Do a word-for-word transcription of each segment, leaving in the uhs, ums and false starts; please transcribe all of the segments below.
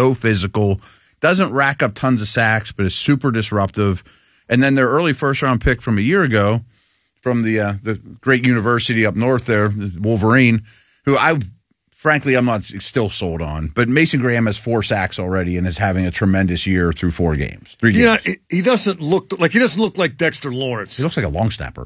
so physical, doesn't rack up tons of sacks, but is super disruptive. And then their early first-round pick from a year ago from the uh, the great university up north there, Wolverine, who I frankly I'm not still sold on. But Mason Graham has four sacks already and is having a tremendous year through four games, three games. Yeah, he doesn't look like he doesn't look like Dexter Lawrence. He looks like a long snapper.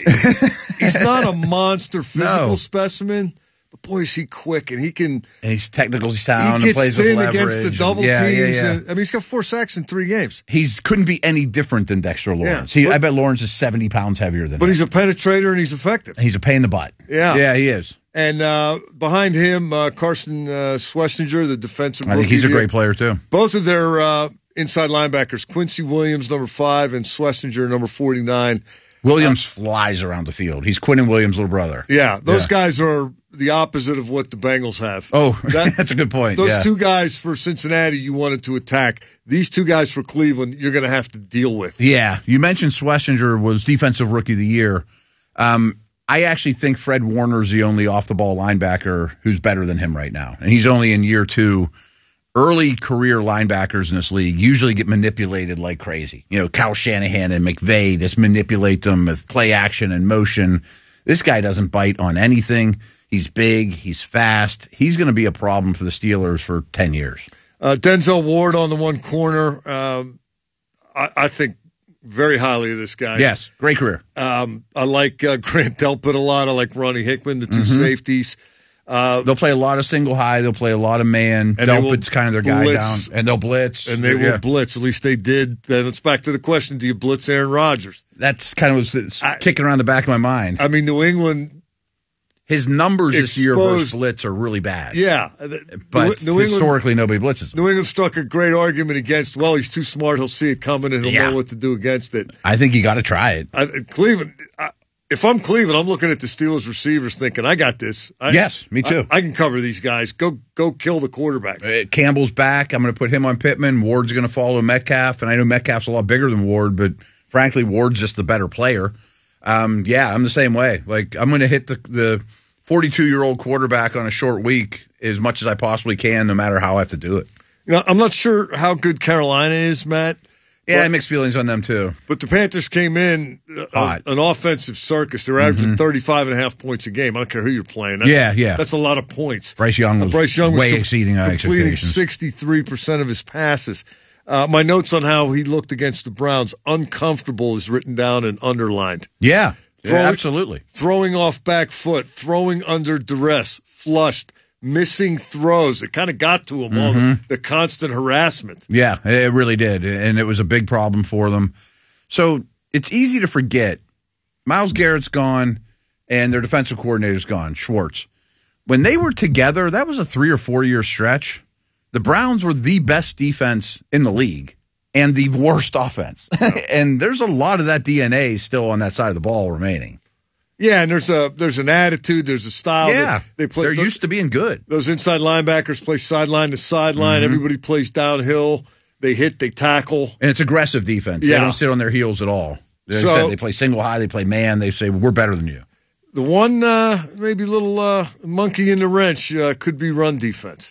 He's not a monster physical No. specimen. But boy, is he quick, and he can. And he's technically sound He and gets plays with thin leverage. against the double yeah, teams. Yeah, yeah. And, I mean, he's got four sacks in three games. He's couldn't be any different than Dexter Lawrence. Yeah, he, but, I bet Lawrence is seventy pounds heavier than But him. he's a penetrator, and he's effective. He's a pain in the butt. Yeah. Yeah, he is. And uh, behind him, uh, Carson uh, Schlesinger, the defensive I think rookie he's a of the great year. player, too. Both of their uh, inside linebackers, Quincy Williams, number five, and Schlesinger, number forty-nine. Williams uh, flies around the field. He's Quinn and Williams' little brother. Yeah, those Yeah. guys are the opposite of what the Bengals have. Oh, That- that's a good point. Those yeah. two guys for Cincinnati you wanted to attack. These two guys for Cleveland you're going to have to deal with. Yeah, you mentioned Schlesinger was Defensive Rookie of the Year. Um, I actually think Fred Warner's the only off-the-ball linebacker who's better than him right now. And he's only in year two. Early career linebackers in this league usually get manipulated like crazy. You know, Kyle Shanahan and McVay just manipulate them with play action and motion. This guy doesn't bite on anything. He's big. He's fast. He's going to be a problem for the Steelers for ten years. Uh, Denzel Ward on the one corner. Um, I, I think very highly of this guy. Yes, great career. Um, I like uh, Grant Delpit a lot. I like Ronnie Hickman, the two mm-hmm. safeties. Uh, they'll play a lot of single high. They'll play a lot of man. Delpit's kind of their guy blitz, down. And they'll blitz. And they yeah. will blitz. At least they did. Then it's back to the question, do you blitz Aaron Rodgers? That's kind of what's I, kicking around the back of my mind. I mean, New England. His numbers exposed, this year versus blitz are really bad. Yeah. But New, New historically, England, nobody blitzes him. New England struck a great argument against, well, he's too smart. He'll see it coming and he'll yeah. know what to do against it. I think you got to try it. I, Cleveland. I, If I'm Cleveland, I'm looking at the Steelers receivers thinking, I got this. I, yes, me too. I, I can cover these guys. Go go kill the quarterback. Uh, Campbell's back. I'm going to put him on Pittman. Ward's going to follow Metcalf. And I know Metcalf's a lot bigger than Ward, but frankly, Ward's just the better player. Um, yeah, I'm the same way. Like, I'm going to hit the, the forty-two-year-old quarterback on a short week as much as I possibly can, no matter how I have to do it. You know, I'm not sure how good Carolina is, Matt. Yeah, but, mixed feelings on them, too. But the Panthers came in uh, an offensive circus. They're averaging mm-hmm. thirty-five and a half points a game. I don't care who you're playing. That's, yeah, yeah. That's a lot of points. Bryce Young was, uh, Bryce Young was way com- exceeding our completing expectations. sixty-three percent of his passes. Uh, my notes on how he looked against the Browns, uncomfortable, is written down and underlined. Yeah, throwing, yeah absolutely. Throwing off back foot, throwing under duress, flushed. Missing throws. It kind of got to him, mm-hmm. all the, the constant harassment. Yeah, it really did. And it was a big problem for them. So it's easy to forget. Myles Garrett's gone, and their defensive coordinator's gone, Schwartz. When they were together, that was a three- or four-year stretch. The Browns were the best defense in the league and the worst offense. Yeah. And there's a lot of that D N A still on that side of the ball remaining. Yeah, and there's a there's an attitude, there's a style. Yeah, they play. They're used to being good. Those inside linebackers play sideline to sideline. Mm-hmm. Everybody plays downhill. They hit, they tackle, and it's aggressive defense. Yeah. They don't sit on their heels at all. They, so, said they play single high, they play man. They say we're better than you. The one uh, maybe little uh, monkey in the wrench uh, could be run defense.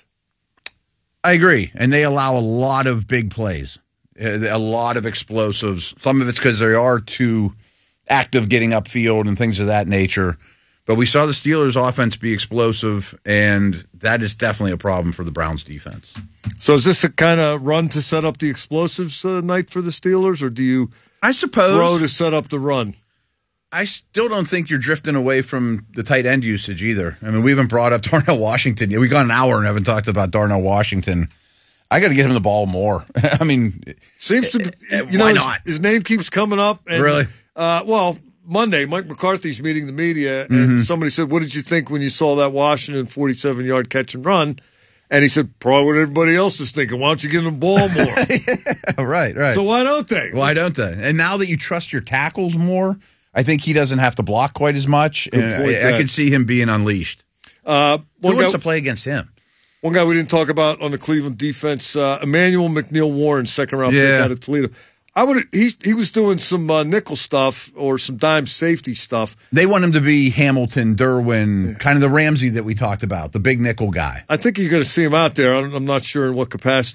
I agree, and they allow a lot of big plays, a lot of explosives. Some of it's because they are too active getting upfield and things of that nature. But we saw the Steelers' offense be explosive, and that is definitely a problem for the Browns' defense. So is this a kind of run to set up the explosives uh, night for the Steelers, or do you I suppose throw to set up the run? I still don't think you're drifting away from the tight end usage either. I mean, we haven't brought up Darnell Washington yet. We've gone an hour and haven't talked about Darnell Washington. I got to get him the ball more. I mean, seems to be, you why know, not? His, his name keeps coming up. And, really? Uh, well, Monday, Mike McCarthy's meeting the media, and mm-hmm. somebody somebody said, "What did you think when you saw that Washington forty-seven-yard catch and run?" And he said, "Probably what everybody else is thinking. Why don't you give them the ball more?" yeah, right, right. So why don't they? Why don't they? And now that you trust your tackles more, I think he doesn't have to block quite as much. Good and point, I, I could see him being unleashed. Uh, Who wants to play against him? One guy we didn't talk about on the Cleveland defense, uh, Emmanuel McNeil Warren, second round yeah. pick out of Toledo. I would he he was doing some uh, nickel stuff or some dime safety stuff. They want him to be Hamilton, Derwin, yeah. kind of the Ramsey that we talked about, the big nickel guy. I think you're going to see him out there. I'm, I'm not sure in what capacity.